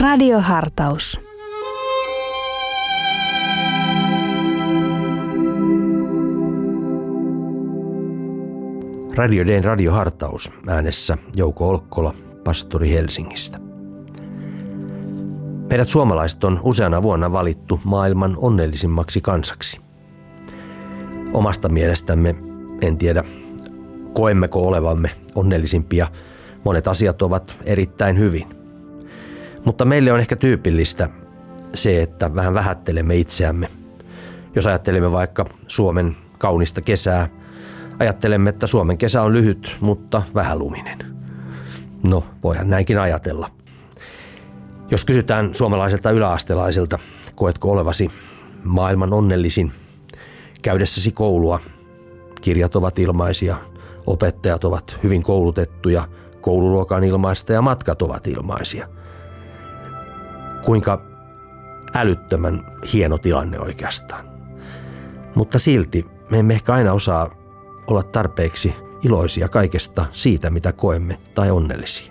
Radiohartaus. Radio D:n radiohartaus, äänessä Jouko Olkkola, pastori Helsingistä. Meidät suomalaiset on useana vuonna valittu maailman onnellisimmaksi kansaksi. Omasta mielestämme, en tiedä, koemmeko olevamme onnellisimpia. Monet asiat ovat erittäin hyvin. Mutta meille on ehkä tyypillistä se, että vähän vähättelemme itseämme. Jos ajattelemme vaikka Suomen kaunista kesää, ajattelemme, että Suomen kesä on lyhyt, mutta vähäluminen. No, voihan näinkin ajatella. Jos kysytään suomalaiselta yläastelaisilta, koetko olevasi maailman onnellisin käydessäsi koulua? Kirjat ovat ilmaisia, opettajat ovat hyvin koulutettuja, kouluruoka on ilmaista ja matkat ovat ilmaisia. Kuinka älyttömän hieno tilanne oikeastaan. Mutta silti me emme ehkä aina osaa olla tarpeeksi iloisia kaikesta siitä, mitä koemme, tai onnellisia.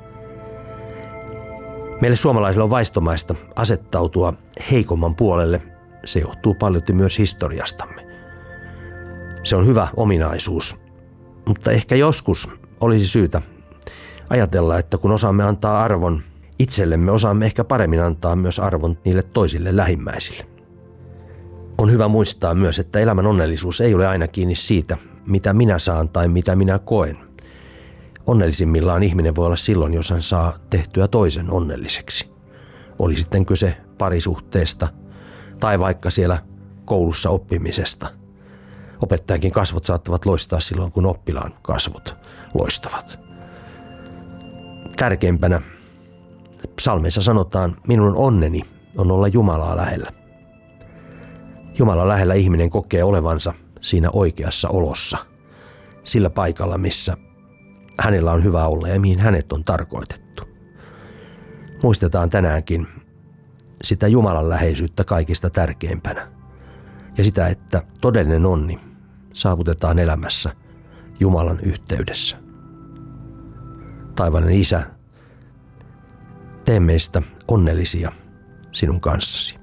Meille suomalaisille on vaistomaista asettautua heikomman puolelle. Se johtuu paljolti myös historiastamme. Se on hyvä ominaisuus, mutta ehkä joskus olisi syytä ajatella, että kun osaamme antaa arvon itsellemme, osaamme ehkä paremmin antaa myös arvon niille toisille lähimmäisille. On hyvä muistaa myös, että elämän onnellisuus ei ole aina kiinni siitä, mitä minä saan tai mitä minä koen. Onnellisimmillaan ihminen voi olla silloin, jos hän saa tehtyä toisen onnelliseksi. Oli sitten kyse parisuhteesta tai vaikka siellä koulussa oppimisesta. Opettajankin kasvot saattavat loistaa silloin, kun oppilaan kasvot loistavat. Tärkeimpänä psalmeissa sanotaan, minun onneni on olla Jumalaa lähellä. Jumalan lähellä ihminen kokee olevansa siinä oikeassa olossa, sillä paikalla, missä hänellä on hyvä olla ja mihin hänet on tarkoitettu. Muistetaan tänäänkin sitä Jumalan läheisyyttä kaikista tärkeimpänä ja sitä, että todellinen onni saavutetaan elämässä Jumalan yhteydessä. Taivaallinen Isä, tee meistä onnellisia sinun kanssasi.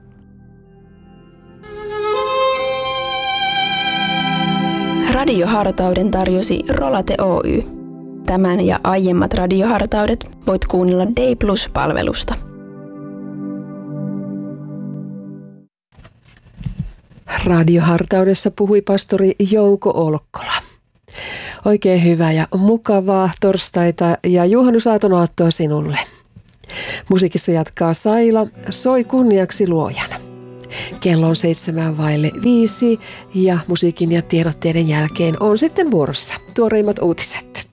Radiohartauden tarjosi Rolate Oy. Tämän ja aiemmat radiohartaudet voit kuunnella Day Plus-palvelusta. Radiohartaudessa puhui pastori Jouko Olkkola. Oikein hyvää ja mukavaa torstaita ja juhannusaatonaattona sinulle. Musiikissa jatkaa Saila, Soi kunniaksi luojan. Kello on 4:07 ja musiikin ja tiedotteiden jälkeen on sitten vuorossa tuoreimmat uutiset.